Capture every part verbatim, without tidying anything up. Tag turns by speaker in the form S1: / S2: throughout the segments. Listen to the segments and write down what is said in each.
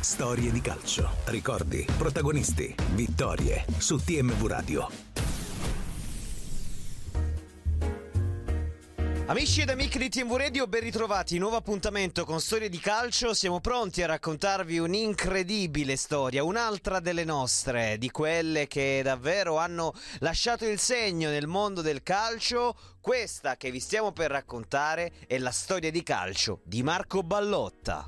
S1: Storie di calcio, ricordi, protagonisti, vittorie su T M V Radio.
S2: Amici ed amiche di T M V Radio, ben ritrovati, nuovo appuntamento con Storie di Calcio. Siamo pronti a raccontarvi un'incredibile storia, un'altra delle nostre, di quelle che davvero hanno lasciato il segno nel mondo del calcio. Questa che vi stiamo per raccontare è la storia di calcio di Marco Ballotta.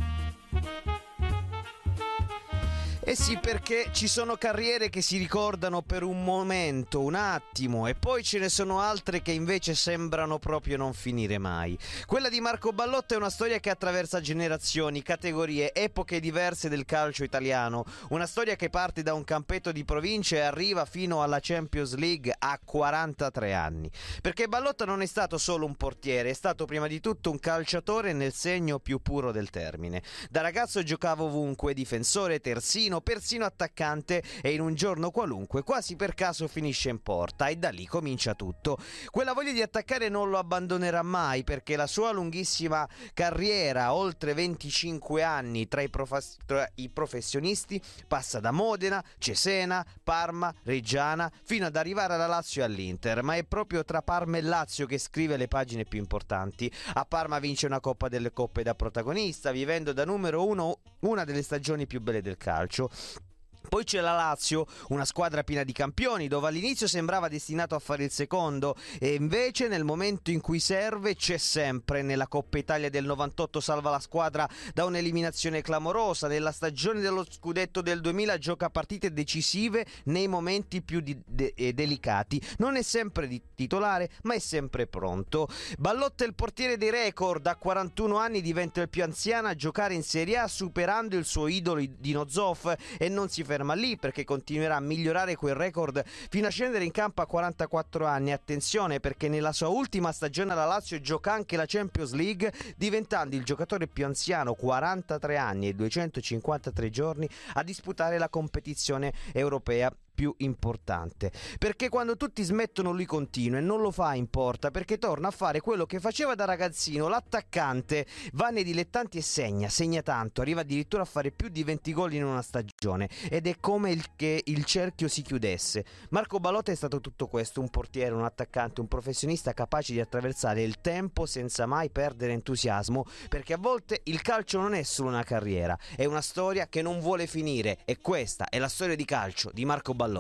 S2: Eh sì, perché ci sono carriere che si ricordano per un momento, un attimo, e poi ce ne sono altre che invece sembrano proprio non finire mai. Quella di Marco Ballotta è una storia che attraversa generazioni, categorie, epoche diverse del calcio italiano. Una storia che parte da un campetto di provincia e arriva fino alla Champions League a quarantatré anni. Perché Ballotta non è stato solo un portiere, è stato prima di tutto un calciatore nel segno più puro del termine. Da ragazzo giocava ovunque, difensore, terzino, persino attaccante, e in un giorno qualunque quasi per caso finisce in porta, e da lì comincia tutto. Quella voglia di attaccare non lo abbandonerà mai, perché la sua lunghissima carriera, oltre venticinque anni tra i, prof- tra i professionisti, passa da Modena, Cesena, Parma, Reggiana, fino ad arrivare alla Lazio e all'Inter. Ma è proprio tra Parma e Lazio che scrive le pagine più importanti. A Parma vince una Coppa delle Coppe da protagonista, vivendo da numero uno una delle stagioni più belle del calcio. Poi c'è la Lazio, una squadra piena di campioni, dove all'inizio sembrava destinato a fare il secondo, e invece nel momento in cui serve c'è sempre. Nella Coppa Italia del novantotto salva la squadra da un'eliminazione clamorosa. Nella stagione dello scudetto del duemila gioca partite decisive nei momenti più di- de- eh, delicati. Non è sempre di titolare, ma è sempre pronto. Ballotta è il portiere dei record, a quarantuno anni diventa il più anziano a giocare in Serie A, superando il suo idolo Dino Zoff, e non si ferma lì, perché continuerà a migliorare quel record fino a scendere in campo a quarantaquattro anni. Attenzione, perché nella sua ultima stagione alla Lazio gioca anche la Champions League, diventando il giocatore più anziano, quarantatré anni e duecentocinquantatré giorni, a disputare la competizione europea più importante. Perché quando tutti smettono lui continua, e non lo fa in porta, perché torna a fare quello che faceva da ragazzino, l'attaccante. Va nei dilettanti e segna, segna tanto, arriva addirittura a fare più di venti gol in una stagione, ed è come il che il cerchio si chiudesse. Marco Ballotta è stato tutto questo: un portiere, un attaccante, un professionista capace di attraversare il tempo senza mai perdere entusiasmo, perché a volte il calcio non è solo una carriera, è una storia che non vuole finire, e questa è la storia di calcio di Marco Ballotta.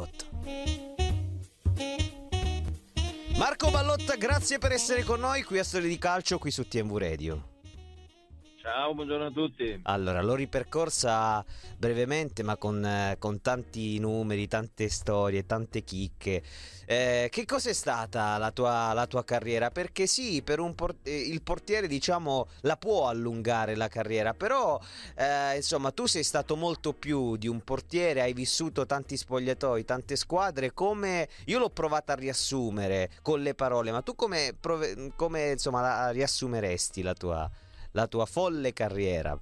S2: Marco Ballotta, grazie per essere con noi qui a Storie di Calcio, qui su T M V Radio.
S3: Ciao, buongiorno a tutti.
S2: Allora, l'ho ripercorsa brevemente, ma con, eh, con tanti numeri, tante storie, tante chicche. Eh, che cos'è stata la tua, la tua carriera? Perché sì, per un port- eh, il portiere, diciamo, la può allungare la carriera, però eh, insomma, tu sei stato molto più di un portiere, hai vissuto tanti spogliatoi, tante squadre. Come io l'ho provata a riassumere con le parole, ma tu come, prove- come insomma, la riassumeresti la tua la tua folle carriera?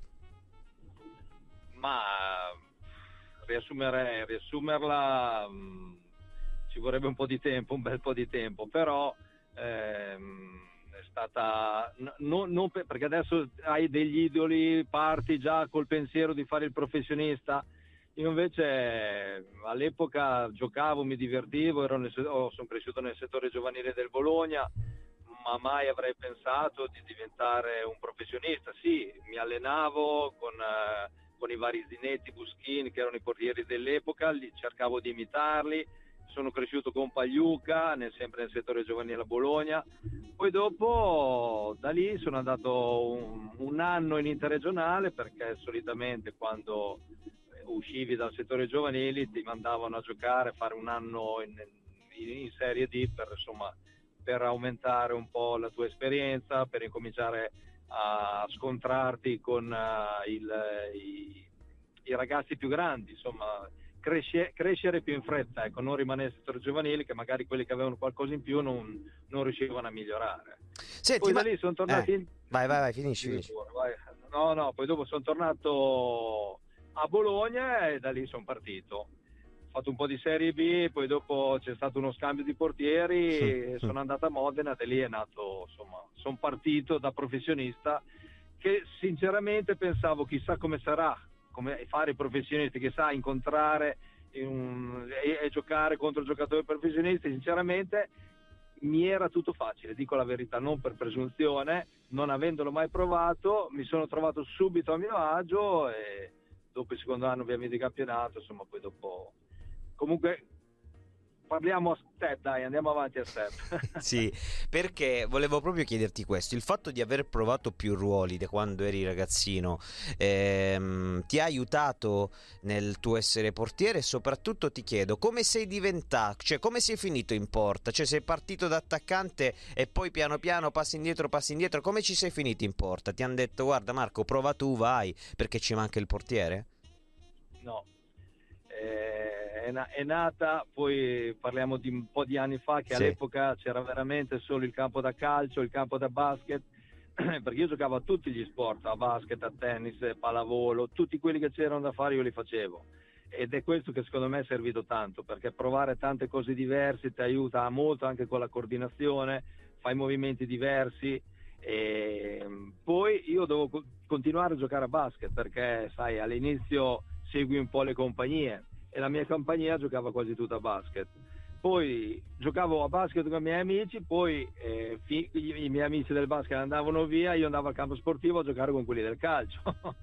S3: Ma riassumerei, riassumerla mh, ci vorrebbe un po' di tempo, un bel po' di tempo, però ehm, è stata n- non, non per, perché adesso hai degli idoli, parti già col pensiero di fare il professionista. Io invece all'epoca giocavo, mi divertivo, ero nel, oh, sono cresciuto nel settore giovanile del Bologna, ma mai avrei pensato di diventare un professionista. Sì, mi allenavo con, eh, con i vari Zinetti, Buschini, che erano i portieri dell'epoca, li cercavo di imitarli. Sono cresciuto con Pagliuca, nel, sempre nel settore giovanile a Bologna. Poi dopo, da lì sono andato un, un anno in interregionale, perché solitamente quando uscivi dal settore giovanili ti mandavano a giocare, a fare un anno in, in, in Serie D per, insomma, per aumentare un po' la tua esperienza, per incominciare a scontrarti con uh, il, i, i ragazzi più grandi, insomma cresce, crescere più in fretta, ecco, non rimanere nel settore giovanile, che magari quelli che avevano qualcosa in più non, non riuscivano a migliorare.
S2: Senti,
S3: poi
S2: ma...
S3: da lì sono tornati
S2: eh,
S3: in...
S2: vai vai vai finisci, finisci.
S3: Vai. no no poi dopo sono tornato a Bologna e da lì sono partito. Ho fatto un po' di Serie B, poi dopo c'è stato uno scambio di portieri, e sono andato a Modena, da lì è nato, insomma, sono partito da professionista, che sinceramente pensavo chissà come sarà come fare i professionisti, che sa incontrare um, e, e giocare contro giocatori professionisti, sinceramente mi era tutto facile, dico la verità, non per presunzione, non avendolo mai provato, mi sono trovato subito a mio agio e dopo il secondo anno ovviamente di campionato, insomma, poi dopo comunque parliamo a step, dai, andiamo avanti a step.
S2: Sì, perché volevo proprio chiederti questo, il fatto di aver provato più ruoli da quando eri ragazzino ehm, ti ha aiutato nel tuo essere portiere, e soprattutto ti chiedo come sei diventato, cioè come sei finito in porta, cioè sei partito da attaccante e poi piano piano passi indietro, passi indietro, come ci sei finito in porta? Ti hanno detto guarda Marco, prova tu, vai, perché ci manca il portiere?
S3: No. Eh, è, na- è nata, poi parliamo di un po' di anni fa, che
S2: Sì.
S3: all'epoca c'era veramente solo il campo da calcio, il campo da basket, perché io giocavo a tutti gli sport, a basket, a tennis, pallavolo, tutti quelli che c'erano da fare io li facevo, ed è questo che secondo me è servito tanto, perché provare tante cose diverse ti aiuta molto anche con la coordinazione, fai movimenti diversi. E poi io devo co- continuare a giocare a basket, perché sai, all'inizio segui un po' le compagnie e la mia compagnia giocava quasi tutta a basket, poi giocavo a basket con i miei amici, poi eh, fi- i miei amici del basket andavano via, io andavo al campo sportivo a giocare con quelli del calcio.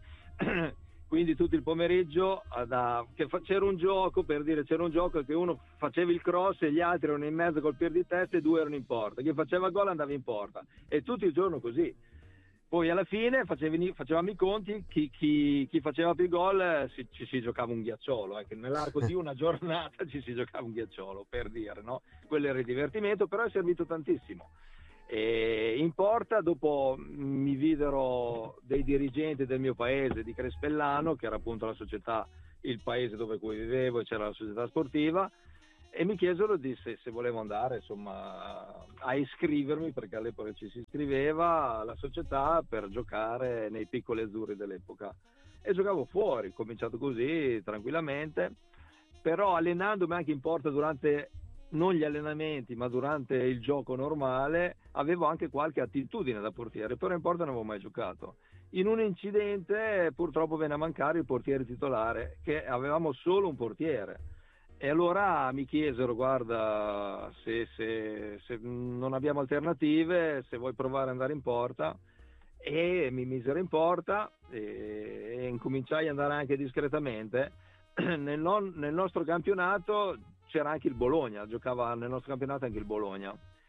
S3: Quindi tutto il pomeriggio da, che fa, c'era un gioco, per dire c'era un gioco che uno faceva il cross e gli altri erano in mezzo col piede di testa e due erano in porta, chi faceva gol andava in porta, e tutto il giorno così. Poi alla fine facevi, facevamo i conti, chi, chi, chi faceva più gol si, ci si giocava un ghiacciolo, eh, che nell'arco di una giornata ci si giocava un ghiacciolo, per dire, no? Quello era il divertimento, però è servito tantissimo. E in porta dopo mi videro dei dirigenti del mio paese, di Crespellano, che era appunto la società, il paese dove cui vivevo, e c'era la società sportiva, e mi chiesero di se, se volevo andare, insomma, a iscrivermi, perché all'epoca ci si iscriveva alla società per giocare nei piccoli azzurri dell'epoca, e giocavo fuori, ho cominciato così tranquillamente, però allenandomi anche in porta durante non gli allenamenti ma durante il gioco normale avevo anche qualche attitudine da portiere, però in porta non avevo mai giocato. In un incidente purtroppo venne a mancare il portiere titolare, che avevamo solo un portiere. E allora mi chiesero, guarda, se, se, se non abbiamo alternative, se vuoi provare ad andare in porta, e mi misero in porta e, e incominciai ad andare anche discretamente. Nel, non, nel nostro campionato c'era anche il Bologna, giocava nel nostro campionato anche il Bologna,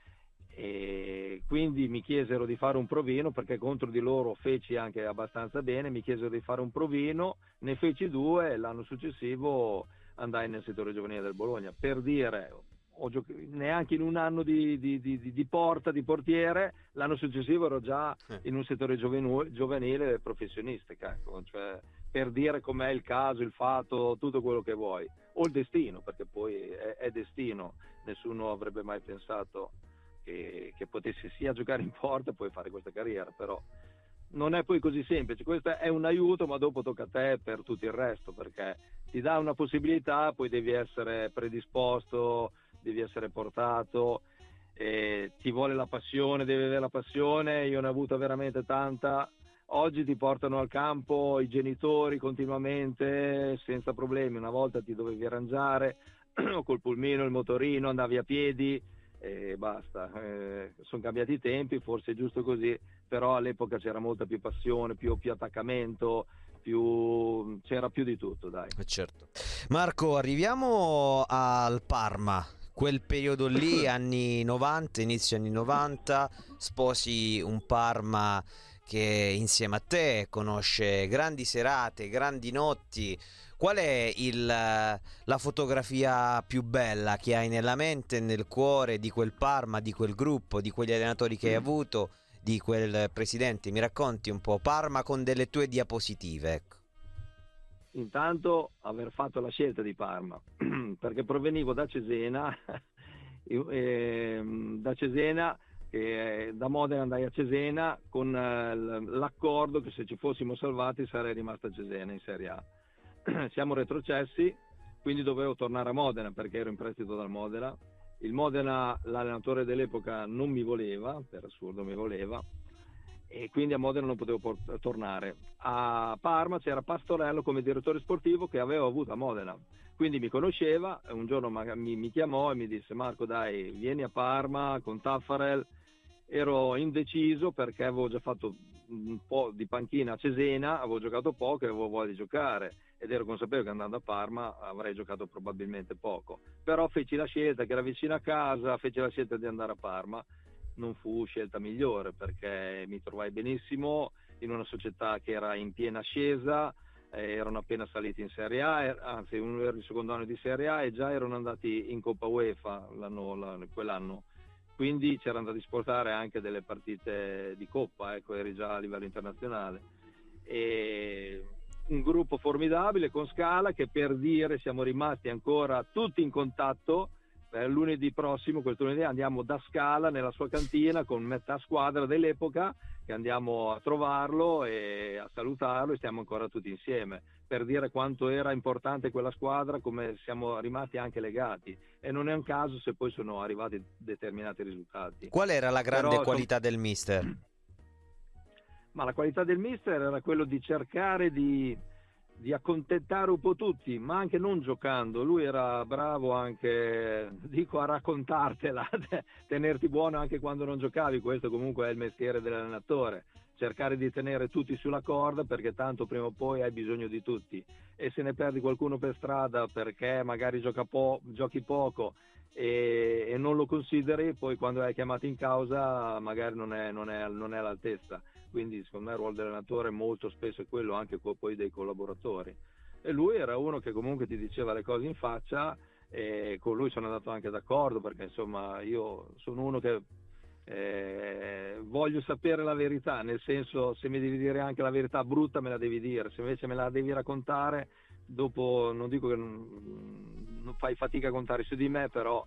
S3: e quindi mi chiesero di fare un provino, perché contro di loro feci anche abbastanza bene, mi chiesero di fare un provino, ne feci due e l'anno successivo andai nel settore giovanile del Bologna. Per dire, ho gioc- neanche in un anno di, di, di, di porta, di portiere, l'anno successivo ero già in un settore giovenu- giovanile professionistica, ecco, cioè, per dire com'è il caso, il fatto, tutto quello che vuoi, o il destino, perché poi è, è destino, nessuno avrebbe mai pensato che, che potessi sia giocare in porta e poi fare questa carriera, però non è poi così semplice. Questo è un aiuto, ma dopo tocca a te per tutto il resto, perché ti dà una possibilità, poi devi essere predisposto, devi essere portato, eh, ti vuole la passione, devi avere la passione. Io ne ho avuta veramente tanta. Oggi ti portano al campo i genitori continuamente senza problemi, una volta ti dovevi arrangiare col pulmino, il motorino, andavi a piedi e basta. Eh, sono cambiati i tempi, forse è giusto così, però all'epoca c'era molta più passione, più, più attaccamento, più, c'era più di tutto, dai.
S2: Certo. Marco, arriviamo al Parma, quel periodo lì, anni novanta, inizio anni novanta, sposi un Parma che insieme a te conosce grandi serate, grandi notti. Qual è il, la fotografia più bella che hai nella mente e nel cuore di quel Parma, di quel gruppo, di quegli allenatori che hai avuto, di quel presidente? Mi racconti un po' Parma con delle tue diapositive, ecco.
S3: Intanto aver fatto la scelta di Parma, perché provenivo da Cesena, e, da Cesena, che da Modena andai a Cesena con l'accordo che se ci fossimo salvati sarei rimasto a Cesena in Serie A. Siamo retrocessi, quindi dovevo tornare a Modena perché ero in prestito dal Modena. Il Modena, l'allenatore dell'epoca, non mi voleva, per assurdo mi voleva, e quindi a Modena non potevo port- tornare. A Parma c'era Pastorello come direttore sportivo che avevo avuto a Modena, quindi mi conosceva. Un giorno mi, mi chiamò e mi disse: Marco, dai, vieni a Parma con Taffarel. Ero indeciso perché avevo già fatto un po' di panchina a Cesena, avevo giocato poco e avevo voglia di giocare, ed ero consapevole che andando a Parma avrei giocato probabilmente poco, però feci la scelta, che era vicino a casa, feci la scelta di andare a Parma. Non fu scelta migliore perché mi trovai benissimo in una società che era in piena ascesa, eh, erano appena saliti in Serie A, er- anzi uno era il secondo anno di Serie A e già erano andati in Coppa UEFA l'anno, l'anno- quell'anno, quindi c'erano da disputare anche delle partite di Coppa, ecco, eri già a livello internazionale. E un gruppo formidabile con Scala che, per dire, siamo rimasti ancora tutti in contatto. Eh, lunedì prossimo, questo lunedì, andiamo da Scala nella sua cantina con metà squadra dell'epoca, che andiamo a trovarlo e a salutarlo, e stiamo ancora tutti insieme, per dire quanto era importante quella squadra, come siamo rimasti anche legati, e non è un caso se poi sono arrivati determinati risultati.
S2: Qual era la grande
S3: Però,
S2: qualità
S3: son...
S2: del mister?
S3: Ma la qualità del mister era quello di cercare di di accontentare un po' tutti, ma anche non giocando. Lui era bravo anche, dico, a raccontartela, tenerti buono anche quando non giocavi. Questo comunque è il mestiere dell'allenatore, cercare di tenere tutti sulla corda, perché tanto prima o poi hai bisogno di tutti, e se ne perdi qualcuno per strada perché magari gioca po- giochi poco e, e non lo consideri, poi quando hai chiamato in causa magari non è, non è, non è all'altezza. Quindi secondo me il ruolo dell'allenatore molto spesso è quello, anche poi dei collaboratori, e lui era uno che comunque ti diceva le cose in faccia, e con lui sono andato anche d'accordo, perché insomma io sono uno che eh, voglio sapere la verità, nel senso, se mi devi dire anche la verità brutta me la devi dire, se invece me la devi raccontare dopo, non dico che non, non fai fatica a contare su di me, però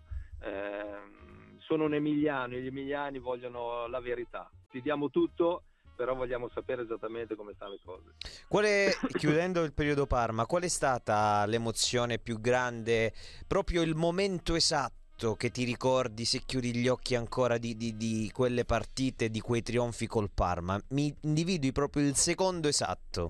S3: eh, sono un emiliano e gli emiliani vogliono la verità, ti diamo tutto, però vogliamo sapere esattamente come stanno le cose.
S2: Qual è, chiudendo il periodo Parma, qual è stata l'emozione più grande, proprio il momento esatto che ti ricordi, se chiudi gli occhi ancora, di, di, di quelle partite, di quei trionfi col Parma? Mi individui proprio il secondo esatto.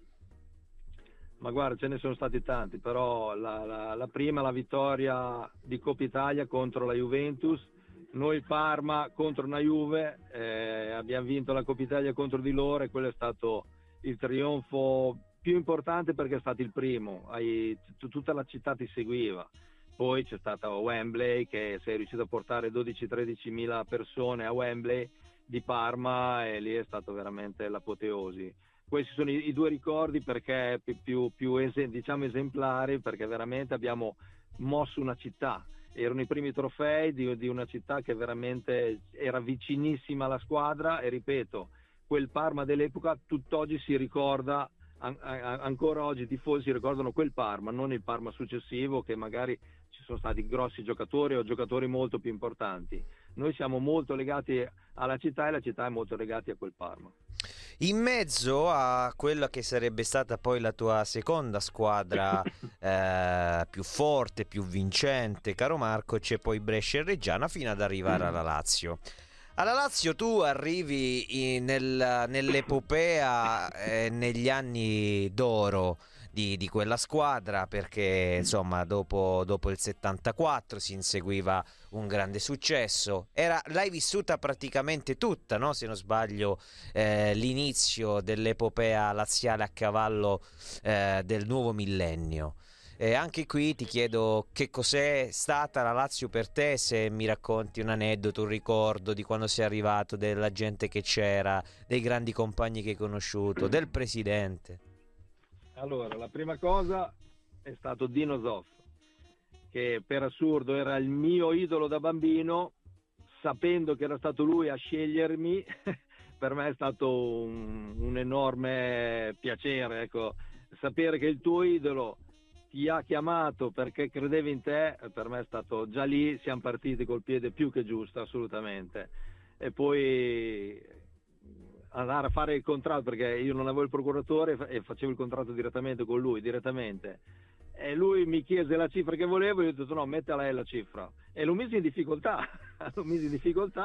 S3: Ma guarda, ce ne sono stati tanti, però la, la, la prima, la vittoria di Coppa Italia contro la Juventus. Noi Parma contro una Juve, eh, abbiamo vinto la Coppa Italia contro di loro, e quello è stato il trionfo più importante, perché è stato il primo, hai, t- tutta la città ti seguiva. Poi c'è stata Wembley, che sei riuscito a portare dodici tredici mila persone a Wembley di Parma, e lì è stato veramente l'apoteosi. Questi sono i, i due ricordi, perché più, più, più es- diciamo esemplari, perché veramente abbiamo mosso una città. Erano i primi trofei di, di una città che veramente era vicinissima alla squadra, e ripeto, quel Parma dell'epoca tutt'oggi si ricorda, an- an- ancora oggi i tifosi si ricordano quel Parma, non il Parma successivo, che magari ci sono stati grossi giocatori o giocatori molto più importanti. Noi siamo molto legati alla città, e la città è molto legata a quel Parma.
S2: In mezzo a quella che sarebbe stata poi la tua seconda squadra eh, più forte, più vincente, caro Marco, c'è poi Brescia e Reggiana, fino ad arrivare alla Lazio. Alla Lazio tu arrivi in, nel, nell'epopea, eh, negli anni d'oro di, di quella squadra, perché insomma dopo, dopo il settantaquattro si inseguiva un grande successo. Era, l'hai vissuta praticamente tutta, no? Se non sbaglio, eh, l'inizio dell'epopea laziale a cavallo eh, del nuovo millennio. E anche qui ti chiedo che cos'è stata la Lazio per te, se mi racconti un aneddoto, un ricordo di quando sei arrivato, della gente che c'era, dei grandi compagni che hai conosciuto, del presidente.
S3: Allora, la prima cosa è stato Dino Zoff, che per assurdo era il mio idolo da bambino. Sapendo che era stato lui a scegliermi, per me è stato un, un enorme piacere, ecco, sapere che il tuo idolo ti ha chiamato perché credeva in te. Per me è stato, già lì siamo partiti col piede più che giusto, assolutamente. E poi andare a fare il contratto, perché io non avevo il procuratore e facevo il contratto direttamente con lui, direttamente, e lui mi chiese la cifra che volevo, e io ho detto no, metta lei la cifra, e lo mise in difficoltà lo mise in difficoltà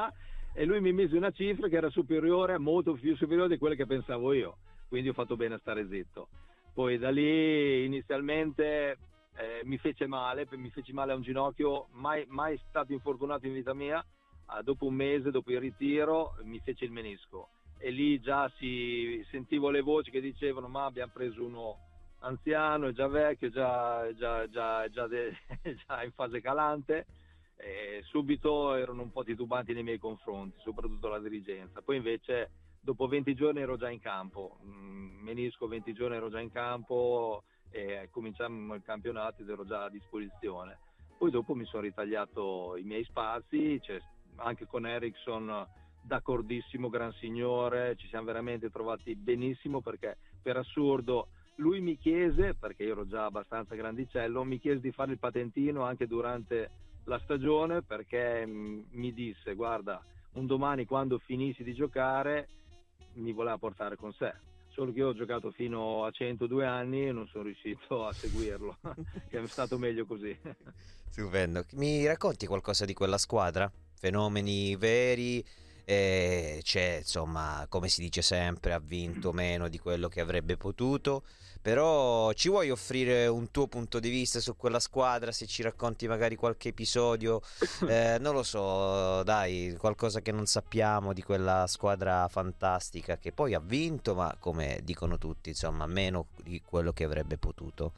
S3: e lui mi mise una cifra che era superiore, molto più superiore di quelle che pensavo io, quindi ho fatto bene a stare zitto. Poi da lì inizialmente eh, mi fece male, mi fece male a un ginocchio, mai, mai stato infortunato in vita mia. Ah, dopo un mese, dopo il ritiro, mi fece il menisco e lì già si sentivo le voci che dicevano ma abbiamo preso uno anziano, è già vecchio, già, già, già, già, de, già in fase calante. E subito erano un po' titubanti nei miei confronti, soprattutto la dirigenza. Poi invece dopo venti giorni ero già in campo, menisco venti giorni ero già in campo e cominciamo il campionato ed ero già a disposizione. Poi dopo mi sono ritagliato i miei spazi, cioè, anche con Eriksson d'accordissimo, gran signore, ci siamo veramente trovati benissimo, perché per assurdo lui mi chiese, perché io ero già abbastanza grandicello, mi chiese di fare il patentino anche durante la stagione, perché mh, mi disse guarda, un domani quando finissi di giocare mi voleva portare con sé, solo che io ho giocato fino a centodue anni e non sono riuscito a seguirlo che è stato meglio così.
S2: Stupendo. Mi racconti qualcosa di quella squadra? Fenomeni veri? Eh, c'è, insomma, come si dice sempre, ha vinto meno di quello che avrebbe potuto, però ci vuoi offrire un tuo punto di vista su quella squadra, se ci racconti magari qualche episodio, eh, non lo so, dai, qualcosa che non sappiamo di quella squadra fantastica che poi ha vinto, ma come dicono tutti, insomma, meno di quello che avrebbe potuto.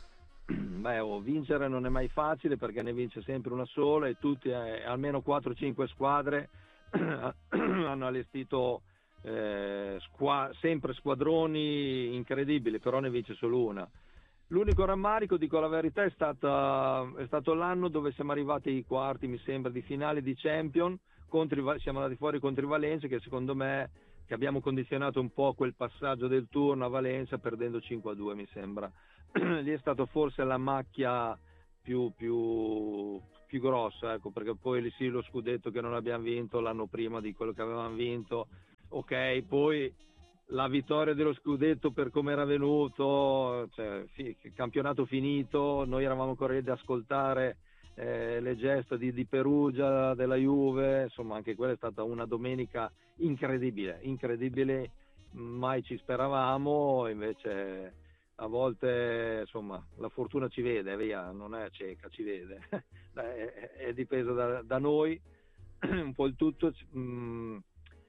S3: Beh, oh, vincere non è mai facile, perché ne vince sempre una sola e tutti, eh, almeno quattro cinque squadre hanno allestito eh, squa- sempre squadroni incredibili, però ne vince solo una. L'unico rammarico, dico la verità, è, stata, è stato l'anno dove siamo arrivati ai quarti, mi sembra, di finale di Champion, contro i, siamo andati fuori contro i Valencia, che secondo me che abbiamo condizionato un po' quel passaggio del turno a Valencia perdendo cinque a due, mi sembra. Lì è stato forse la macchia più, più, più grossa, ecco, perché poi lì sì, lo scudetto che non abbiamo vinto l'anno prima di quello che avevamo vinto, ok, poi la vittoria dello scudetto per come era venuto, cioè, fi, campionato finito, noi eravamo ancora lì ad ascoltare eh, le gesta di, di Perugia, della Juve, insomma anche quella è stata una domenica incredibile, incredibile, mai ci speravamo, invece a volte insomma la fortuna ci vede, via, non è cieca, ci vede, è, è dipeso da, da noi un po' il tutto. Mh,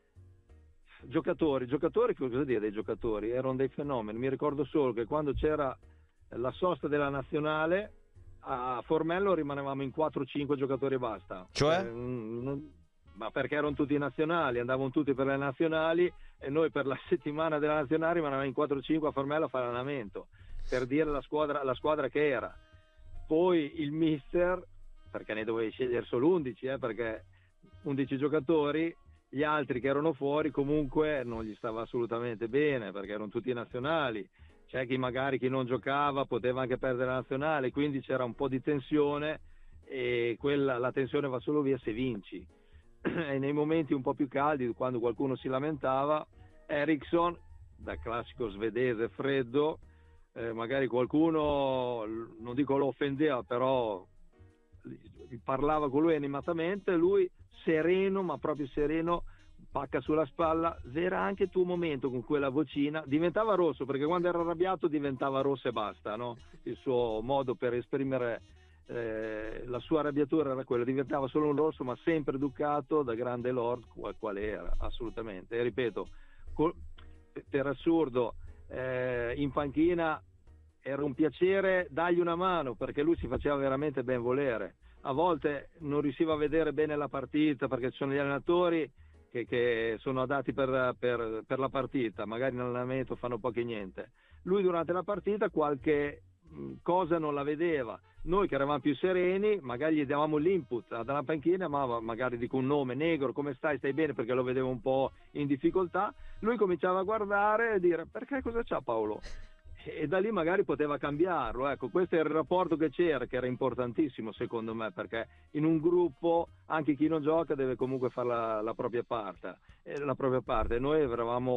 S3: giocatori, giocatori, cosa dire dei giocatori? Erano dei fenomeni, mi ricordo solo che quando c'era la sosta della nazionale a Formello rimanevamo in quattro cinque giocatori e basta.
S2: Cioè?
S3: Eh, non, ma perché erano tutti nazionali, andavano tutti per le nazionali e noi per la settimana della nazionale rimanevamo in quattro cinque a Formello a fare allenamento, per dire la squadra, la squadra che era. Poi il mister, perché ne dovevi scegliere solo undici, eh, perché undici giocatori, gli altri che erano fuori comunque non gli stava assolutamente bene, perché erano tutti nazionali. C'è chi magari chi non giocava poteva anche perdere la nazionale, quindi c'era un po' di tensione e quella, la tensione va solo via se vinci. E nei momenti un po' più caldi, quando qualcuno si lamentava, Eriksson, da classico svedese freddo, eh, magari qualcuno, non dico lo offendeva, però parlava con lui animatamente, lui sereno, ma proprio sereno, pacca sulla spalla, era anche il tuo momento con quella vocina, diventava rosso, perché quando era arrabbiato diventava rosso e basta, no? Il suo modo per esprimere eh, la sua arrabbiatura era quella, diventava solo un rosso, ma sempre educato da grande lord qual, quale era, assolutamente. E ripeto, col, per assurdo, eh, in panchina era un piacere dargli una mano, perché lui si faceva veramente ben volere. A volte non riusciva a vedere bene la partita, perché ci sono gli allenatori che, che sono adatti per, per, per la partita, magari in allenamento fanno poco e niente. Lui durante la partita qualche mh, cosa non la vedeva. Noi che eravamo più sereni, magari gli davamo l'input dalla panchina, ma magari dico un nome, Negro, come stai? Stai bene? Perché lo vedevo un po' in difficoltà. Lui cominciava a guardare e dire, perché cosa c'ha Paolo? E da lì magari poteva cambiarlo, ecco, questo era il rapporto che c'era, che era importantissimo secondo me, perché in un gruppo anche chi non gioca deve comunque fare la, la propria parte, eh, la propria parte. Noi eravamo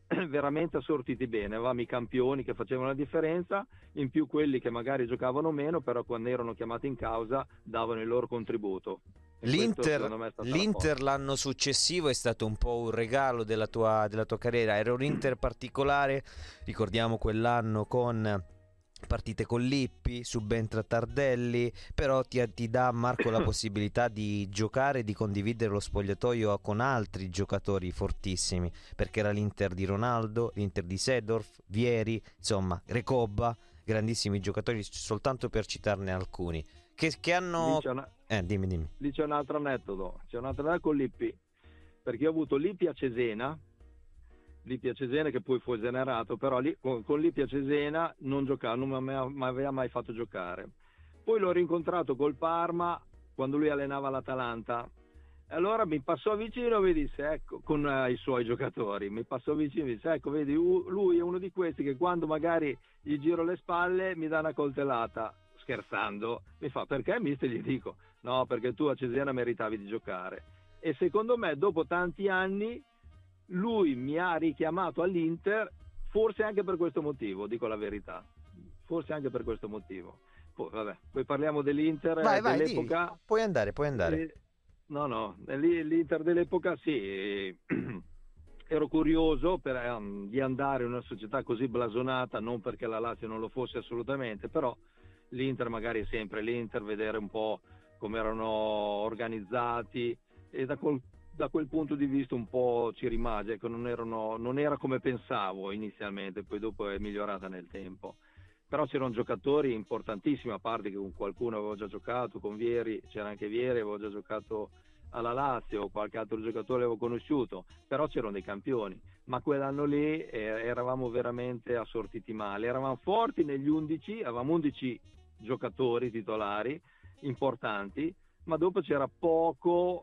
S3: veramente assortiti bene, avevamo i campioni che facevano la differenza, in più quelli che magari giocavano meno, però quando erano chiamati in causa davano il loro contributo. E questo,
S2: L'Inter,
S3: secondo me, è stata la
S2: l'Inter
S3: forza.
S2: l'anno successivo è stato un po' un regalo della tua, della tua carriera, era un Inter particolare, ricordiamo quell'anno con partite con Lippi, subentra Tardelli, però ti, ti dà, Marco, la possibilità di giocare e di condividere lo spogliatoio con altri giocatori fortissimi, perché era l'Inter di Ronaldo, l'Inter di Seedorf, Vieri, insomma Recoba, grandissimi giocatori, soltanto per citarne alcuni che, che hanno...
S3: Lì c'è, una...
S2: eh, dimmi, dimmi.
S3: Lì c'è un altro aneddoto, c'è un altro aneddoto con Lippi, perché io ho avuto Lippi a Cesena, Lippi a Cesena che poi fu esonerato, però lì, con, con Lippi a Cesena non giocava, non mi aveva mai fatto giocare. Poi l'ho rincontrato col Parma quando lui allenava l'Atalanta, e allora mi passò vicino e mi disse, ecco, con uh, i suoi giocatori, mi passò vicino e mi disse, ecco, vedi, uh, lui è uno di questi che quando magari gli giro le spalle mi dà una coltellata, scherzando, mi fa, perché mister? Gli dico, no, perché tu a Cesena meritavi di giocare. E secondo me dopo tanti anni lui mi ha richiamato all'Inter, forse anche per questo motivo, dico la verità, forse anche per questo motivo. Poi, vabbè, poi parliamo dell'Inter
S2: Vai, vai,
S3: dell'epoca.
S2: di. Puoi andare, puoi andare.
S3: Eh, no, no, l'Inter dell'epoca sì, ero curioso per, um, di andare in una società così blasonata, non perché la Lazio non lo fosse assolutamente, però l'Inter magari è sempre l'Inter, vedere un po' come erano organizzati, e da quel, da quel punto di vista un po' ci rimase, che non, erano, non era come pensavo inizialmente, poi dopo è migliorata nel tempo. Però c'erano giocatori importantissimi, a parte che con qualcuno avevo già giocato, con Vieri, c'era anche Vieri, avevo già giocato alla Lazio, qualche altro giocatore avevo conosciuto, però c'erano dei campioni, ma quell'anno lì eh, eravamo veramente assortiti male, eravamo forti negli undici, avevamo undici giocatori titolari importanti, ma dopo c'era poco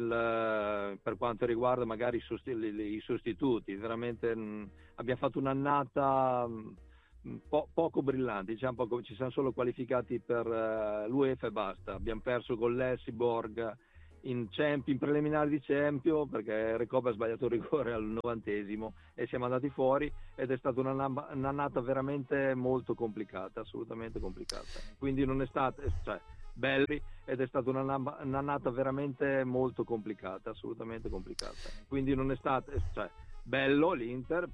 S3: nel, per quanto riguarda magari i, sosti- i sostituti, veramente mh, abbiamo fatto un'annata mh, po- poco brillante, diciamo poco, ci siamo solo qualificati per uh, l'UEFA e basta, abbiamo perso con l'Helsingborg in, champ- in preliminari di Champions perché Recoba ha sbagliato il rigore al novantesimo e siamo andati fuori, ed è stata una- un'annata veramente molto complicata, assolutamente complicata, quindi non è stata, cioè, belli, ed è stata una- un'annata veramente molto complicata, assolutamente complicata, quindi non è stata, cioè, bello l'Inter,